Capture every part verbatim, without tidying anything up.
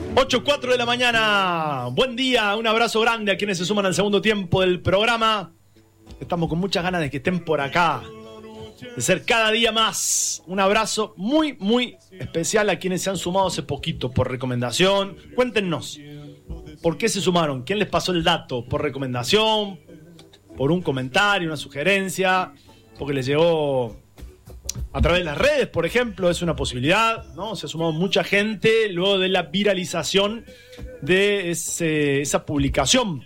ocho cuatro de la mañana. Buen día, un abrazo grande a quienes se suman al segundo tiempo del programa. Estamos con muchas ganas de que estén por acá, de ser cada día más. Un abrazo muy, muy especial a quienes se han sumado hace poquito por recomendación. Cuéntenos, ¿por qué se sumaron? ¿Quién les pasó el dato? ¿Por recomendación? ¿Por un comentario, una sugerencia? ¿Porque les llegó a través de las redes, por ejemplo? Es una posibilidad, ¿no? Se ha sumado mucha gente luego de la viralización de ese, esa publicación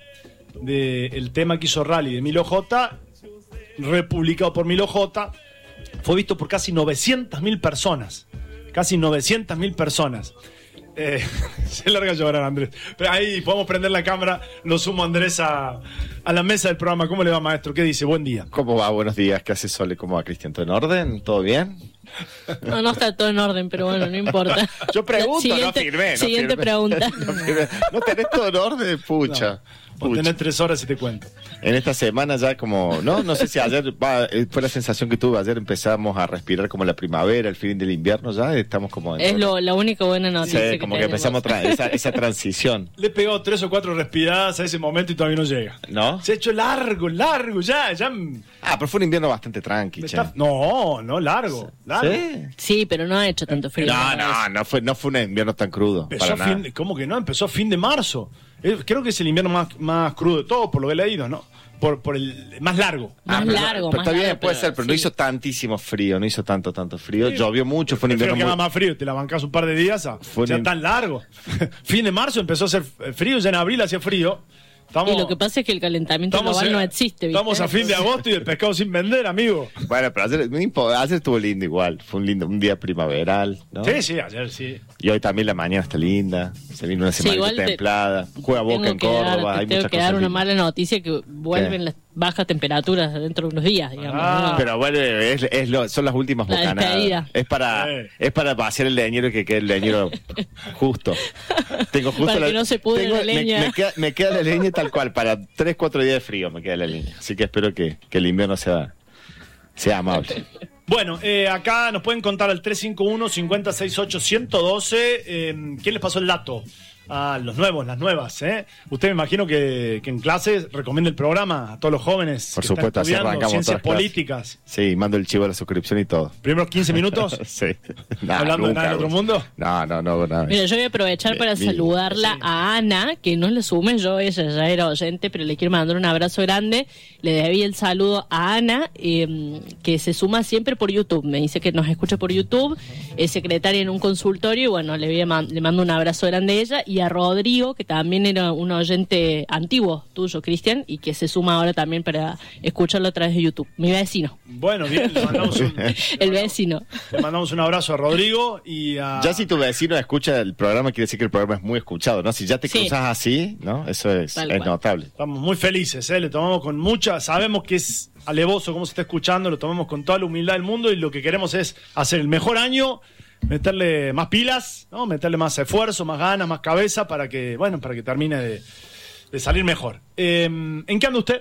del tema que hizo Rally de Milo J, republicado por Milo J. Fue visto por casi novecientas mil personas. Casi novecientas mil personas. Eh, se larga a llorar Andrés. Pero ahí podemos prender la cámara. Lo sumo a Andrés a, a la mesa del programa. ¿Cómo le va, maestro? ¿Qué dice? Buen día. ¿Cómo va? Buenos días. ¿Qué hace Sole? ¿Cómo va, Cristian? ¿Todo en orden? ¿Todo bien? No, no está todo en orden, pero bueno, no importa. Yo pregunto, siguiente, no firmé. No siguiente firmé. pregunta. No, firmé. ¿No tenés todo en orden? Pucha. No, vos tenés tres horas y te cuento. En esta semana ya como, no, no sé si ayer va, fue la sensación que tuve. Ayer empezamos a respirar como la primavera, el fin del invierno, ya estamos como... Es lo, la única buena noticia. Sí, que como que empezamos tra- esa, esa transición. Le he pegado tres o cuatro respiradas a ese momento y todavía no llega. ¿No? Se ha hecho largo, largo, ya, ya. Ah, pero fue un invierno bastante tranqui, che. Está... No, no, largo, largo. ¿Sí? Sí, pero no ha hecho tanto frío. No, no, no fue, no fue un invierno tan crudo. Empezó para fin nada. de, ¿Cómo que no? Empezó a fin de marzo. Eh, Creo que es el invierno más, más crudo de todo, por lo que he leído, ¿no? Por, por el más largo. Más Ah, pero, largo, pero más está bien, largo, puede pero ser, pero sí. no hizo tantísimo frío, no hizo tanto, tanto frío. Sí. Llovió mucho, fue un Prefiero invierno que muy... haga más frío, te la bancás un par de días a Fue sea un- tan largo. Fin de marzo empezó a hacer frío, ya en abril hacía frío. Estamos, Y lo que pasa es que el calentamiento estamos global en- no existe, ¿viste? Estamos a fin de agosto y el pescado sin vender, amigo. Bueno, pero ayer, no impo- ayer estuvo lindo igual, fue un lindo, un día primaveral, ¿no? Sí, sí, ayer sí. Y hoy también la mañana está linda, se vino una Sí, semana igual te- templada, juega Boca Tengo en que dar- Córdoba, hay tengo muchas que cosas dar una lindas. mala noticia que vuelven ¿Qué? las bajas temperaturas dentro de unos días, digamos. Ah. ¿no? Pero bueno, es, es lo- son las últimas La bocanadas. despedida. Es para, Sí. es para vaciar el leñero y que quede el leñero justo. Tengo justo Para la, que no se pudre tengo- la me- leña. Me, queda, me queda la leña tal cual, para tres, cuatro días de frío me queda la leña. Así que espero que, que el invierno sea, sea amable. Bueno, eh, acá nos pueden contar al tres cinco uno, cinco seis ocho, uno uno dos. Eh, ¿Quién les pasó el dato? A los nuevos, las nuevas, ¿eh? Usted me imagino que, que en clases recomienda el programa a todos los jóvenes. Por que supuesto, están así estudiando arrancamos ciencias todas las políticas. Sí, mando el chivo a la suscripción y todo. Primeros quince minutos. Sí. Nah, ¿Hablando de nunca nada del hago otro eso. mundo? No, no, no, nada. Mira, yo voy a aprovechar para Bien, saludarla sí. a Ana, que no le sume, yo ella ya era oyente, pero le quiero mandar un abrazo grande. Le debí el saludo a Ana, eh, que se suma siempre por YouTube. Me dice que nos escucha por YouTube, es secretaria en un consultorio, y bueno, le, voy a man- le mando un abrazo grande a ella, y a Rodrigo, que también era un oyente antiguo tuyo, Cristian, y que se suma ahora también para escucharlo a través de YouTube. Mi vecino, Bueno, bien, le mandamos un, el vecino. le mandamos un abrazo a Rodrigo y a... Ya si tu vecino escucha el programa, quiere decir que el programa es muy escuchado, ¿no? Si ya te Sí. cruzas así, ¿no? Eso es, Tal es cual. notable. Estamos muy felices, ¿eh? Le tomamos con mucha... Sabemos que es alevoso cómo se está escuchando, lo tomamos con toda la humildad del mundo y lo que queremos es hacer el mejor año, meterle más pilas, ¿no? Meterle más esfuerzo, más ganas, más cabeza para que, bueno, para que termine de, de salir mejor. Eh, ¿En qué anda usted?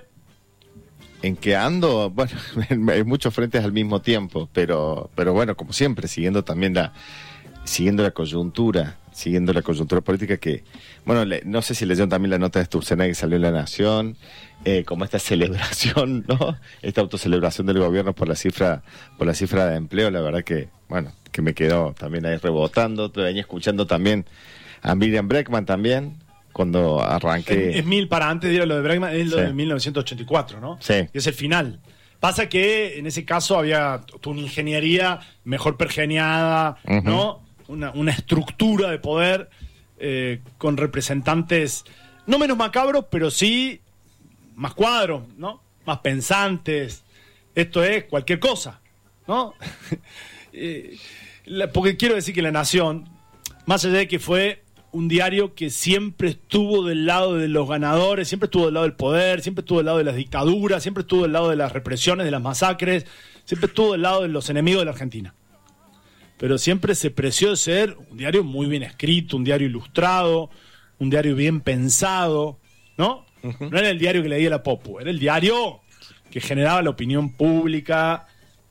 ¿En qué ando? Bueno, en muchos frentes al mismo tiempo, pero, pero bueno, como siempre, siguiendo también la, siguiendo la coyuntura, siguiendo la coyuntura política que, bueno, le, no sé si leyeron también la nota de Sturzenegger que salió en La Nación, eh, como esta celebración, ¿no? Esta autocelebración del gobierno por la cifra, por la cifra de empleo, la verdad que, bueno, que me quedó también ahí rebotando. Te venía escuchando también a Miriam Breckman también, cuando arranqué. Es, es mil para antes de ir a lo de Bregman, es lo Sí. de mil novecientos ochenta y cuatro, ¿no? Sí. Y es el final. Pasa que en ese caso había t- una ingeniería mejor pergeniada, Ujú. ¿no? Una, una estructura de poder eh, con representantes no menos macabros, pero sí más cuadros, ¿no? Más pensantes. Esto es cualquier cosa, ¿no? Eh, la- porque quiero decir que La Nación, más allá de que fue un diario que siempre estuvo del lado de los ganadores, siempre estuvo del lado del poder, siempre estuvo del lado de las dictaduras, siempre estuvo del lado de las represiones, de las masacres, siempre estuvo del lado de los enemigos de la Argentina. Pero siempre se preció de ser un diario muy bien escrito, un diario ilustrado, un diario bien pensado, ¿no? Uh-huh. No era el diario que leía la Popu, era el diario que generaba la opinión pública.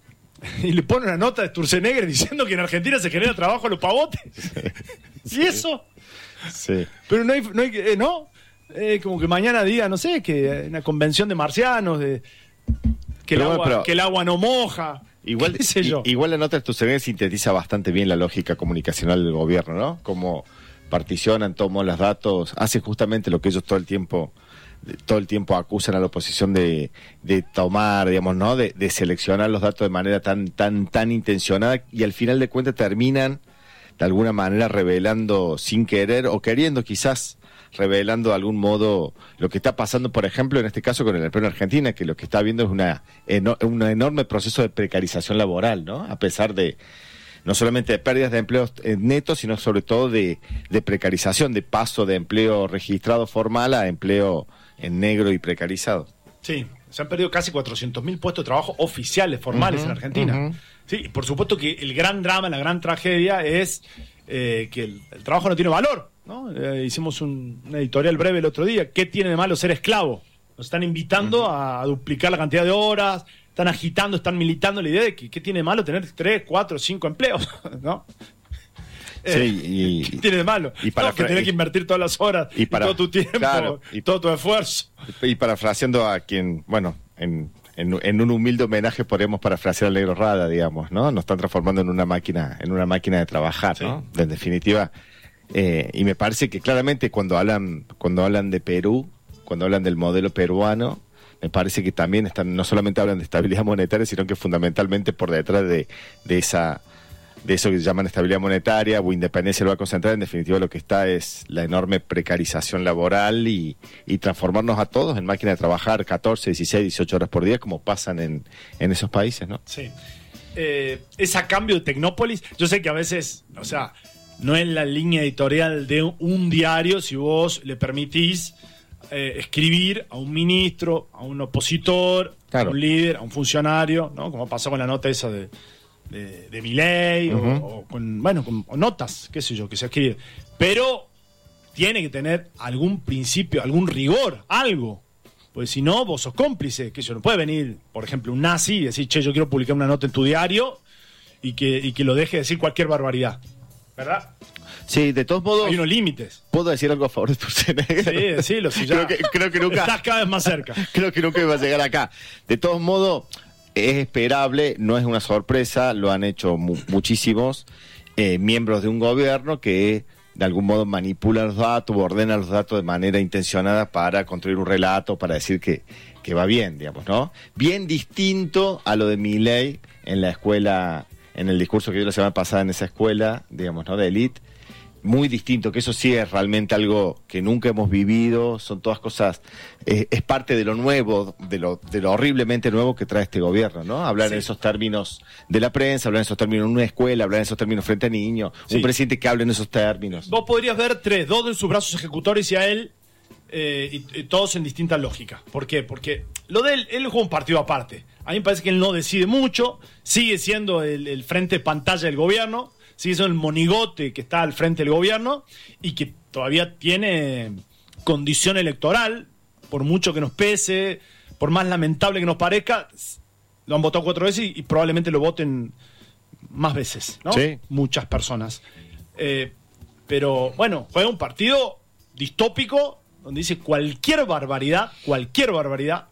Y le pone una nota de Sturzenegger diciendo que en Argentina se genera trabajo a los pavotes. ¿Y eso? Sí. Pero no hay, no, hay, eh, ¿no? Eh, como que mañana diga, no sé, que una convención de marcianos, de que, el Pero agua, bueno, pero- que el agua no moja. Igual, ¿Qué sé yo? i- igual la nota de Sturzenegger sintetiza bastante bien la lógica comunicacional del gobierno, ¿no? Como particionan, toman los datos, hacen justamente lo que ellos todo el tiempo todo el tiempo acusan a la oposición de, de tomar, digamos, ¿no? De, de seleccionar los datos de manera tan tan tan intencionada y al final de cuentas terminan de alguna manera revelando sin querer o queriendo quizás revelando de algún modo lo que está pasando, por ejemplo, en este caso con el empleo en Argentina, que lo que está habiendo es una eno- un enorme proceso de precarización laboral, ¿no? A pesar de no solamente de pérdidas de empleos eh, netos, sino sobre todo de, de precarización, de paso de empleo registrado formal a empleo en negro y precarizado. Sí, se han perdido casi cuatrocientos mil puestos de trabajo oficiales, formales Ujú, en Argentina. ujú. Sí, y por supuesto que el gran drama, la gran tragedia es eh, que el, el trabajo no tiene valor, ¿no? Eh, hicimos un, un editorial breve el otro día. ¿Qué tiene de malo ser esclavo? Nos están invitando uh-huh. a, a duplicar la cantidad de horas, están agitando, están militando la idea de que qué tiene de malo tener tres, cuatro, cinco empleos, ¿no? Sí, Eh, y, ¿Qué tiene de malo? y para no, que fra- tenés que invertir todas las horas y y, para- todo tu tiempo claro, y, y- todo tu esfuerzo. y parafraseando a quien, bueno, en, en, en un humilde homenaje podríamos parafrasear al Negro Rada, digamos, ¿no? Nos están transformando en una máquina, en una máquina de trabajar, ¿no? En definitiva, eh, y me parece que claramente cuando hablan, cuando hablan de Perú, cuando hablan del modelo peruano, me parece que también están, no solamente hablan de estabilidad monetaria, sino que fundamentalmente por detrás de, de esa de eso que llaman estabilidad monetaria o independencia del Banco Central, en definitiva lo que está es la enorme precarización laboral y, y transformarnos a todos en máquinas de trabajar catorce, dieciséis, dieciocho horas por día, como pasan en, en esos países, ¿no? Sí. Eh, es a cambio de Tecnópolis. Yo sé que a veces, o sea, no es la línea editorial de un diario si vos le permitís eh, escribir a un ministro, a un opositor, Claro. a un líder, a un funcionario, ¿no? Como pasó con la nota esa de de, de Milei, Ujú. o, o con, bueno, con o notas, qué sé yo, que se escribe. Pero tiene que tener algún principio, algún rigor, algo. Pues si no, vos sos cómplice, que yo no puede venir, por ejemplo, un nazi y decir, che, yo quiero publicar una nota en tu diario y que, y que lo deje decir cualquier barbaridad. ¿Verdad? Sí, de todos modos, Hay unos límites. ¿puedo decir algo a favor de Sturzenegger? Sí, decilo, si ya creo, que, creo que nunca... estás cada vez más cerca. Creo que nunca iba a llegar acá. De todos modos, es esperable, no es una sorpresa, lo han hecho mu- muchísimos eh, miembros de un gobierno que de algún modo manipula los datos, ordena los datos de manera intencionada para construir un relato, para decir que, que va bien, digamos, ¿no? Bien distinto a lo de Milei en la escuela, en el discurso que dio la semana pasada en esa escuela, digamos, ¿no? De élite. Muy distinto, que eso sí es realmente algo que nunca hemos vivido, son todas cosas, eh, es parte de lo nuevo, de lo, de lo horriblemente nuevo que trae este gobierno, ¿no? Hablar Sí. en esos términos de la prensa, hablar en esos términos en una escuela, hablar en esos términos frente a niños, Sí. un presidente que hable en esos términos. Vos podrías ver tres, dos de sus brazos ejecutores y a él, eh, y, y todos en distinta lógica. ¿Por qué? Porque lo de él, él juega un partido aparte. A mí me parece que él no decide mucho, sigue siendo el, el frente de pantalla del gobierno, sigue siendo el monigote que está al frente del gobierno y que todavía tiene condición electoral, por mucho que nos pese, por más lamentable que nos parezca, lo han votado cuatro veces y, y probablemente lo voten más veces, ¿no? Sí. Muchas personas. Eh, pero bueno, juega un partido distópico donde dice cualquier barbaridad, cualquier barbaridad.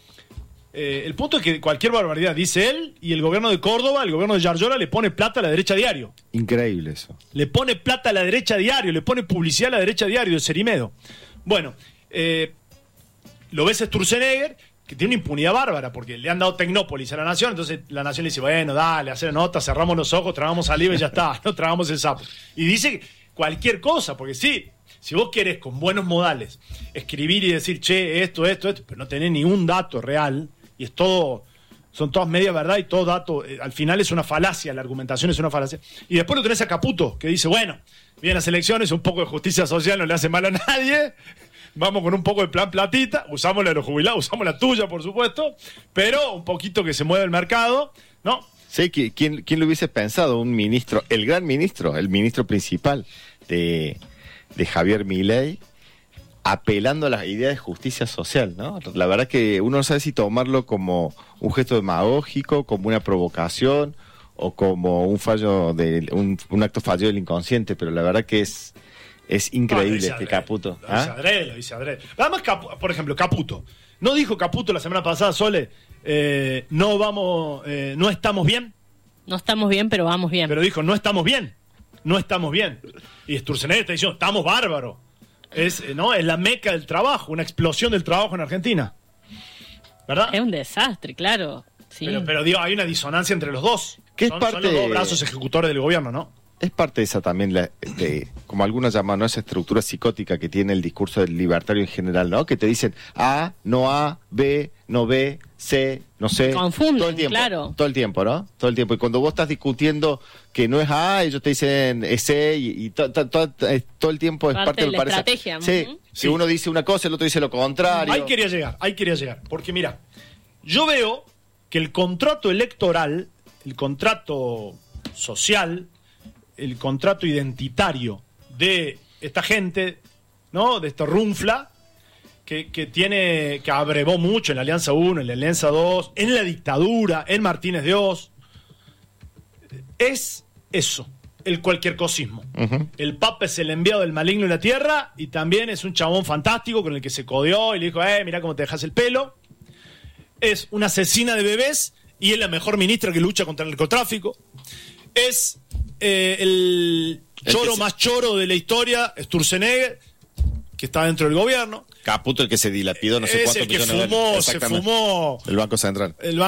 Eh, el punto es que cualquier barbaridad dice él y el gobierno de Córdoba, el gobierno de Yarlora le pone plata a la derecha diario. Increíble eso. Le pone plata a la derecha diario, le pone publicidad a la derecha diario de Cerimedo. Bueno, eh, lo ves a Sturzenegger, que tiene una impunidad bárbara, porque le han dado Tecnópolis a la Nación, entonces la Nación le dice, bueno, dale, hacer nota, cerramos los ojos, tragamos saliva y ya está, no tragamos el sapo. Y dice cualquier cosa, porque sí, si vos querés con buenos modales escribir y decir, che, esto, esto, esto, pero no tenés ni un dato real, y es todo, son todas media verdad y todo dato, eh, al final es una falacia, la argumentación es una falacia. Y después lo tenés a Caputo, que dice, bueno, vienen las elecciones, un poco de justicia social no le hace mal a nadie, vamos con un poco de plan platita, usamos la de los jubilados, usamos la tuya, por supuesto, pero un poquito que se mueva el mercado, ¿no? Sí, ¿qui- ¿quién, quién lo hubiese pensado? Un ministro, el gran ministro, el ministro principal de, de Javier Milei, apelando a las ideas de justicia social, ¿no? La verdad que uno no sabe si tomarlo como un gesto demagógico, como una provocación o como un fallo de un, un acto fallido del inconsciente, pero la verdad que es Es No, increíble lo dice este adrede, Caputo. Lo dice ¿Ah? adrede, lo dice adrede. Además, Capu- por ejemplo, Caputo. ¿No dijo Caputo la semana pasada, Sole, eh, no vamos, eh, no estamos bien? No estamos bien, pero vamos bien. Pero dijo, no estamos bien. No estamos bien. Y Sturzenegger está diciendo, estamos bárbaros. Es, eh, ¿no? Es la meca del trabajo, una explosión del trabajo en Argentina. ¿Verdad? Es un desastre, claro. Sí. Pero, pero digo, hay una disonancia entre los dos. Que es son, parte son los dos de- brazos ejecutores del gobierno, ¿no? Es parte de esa también, la, de, como algunos llaman, ¿no? Esa estructura psicótica que tiene el discurso del libertario en general, ¿no? Que te dicen A, no A, B, no B, C, no C. Confunden, todo el tiempo, claro. Todo el tiempo, ¿no? Todo el tiempo. Y cuando vos estás discutiendo que no es A, ellos te dicen es C y, y to- to- to- eh, todo el tiempo es Parte parte, de me la parece. estrategia, Sí. ujú. Si Sí. uno dice una cosa, el otro dice lo contrario. Ahí quería llegar, ahí quería llegar. Porque mira, yo veo que el contrato electoral, el contrato social, el contrato identitario de esta gente, ¿no? De esta runfla, que, que tiene, que abrevó mucho en la Alianza uno, en la Alianza dos, en la dictadura, en Martínez de Oz, es eso, el cualquier cosismo. Ujú. El Papa es el enviado del maligno en la tierra y también es un chabón fantástico con el que se codeó y le dijo, eh, mirá cómo te dejas el pelo. Es una asesina de bebés y es la mejor ministra que lucha contra el narcotráfico. Es eh, el El choro que se- más choro de la historia, Sturzenegger, que está dentro del gobierno. Caputo, el que se dilapidó no sé es cuántos el que millones de fumó, dólares. se Exactamente. fumó El Banco Central. el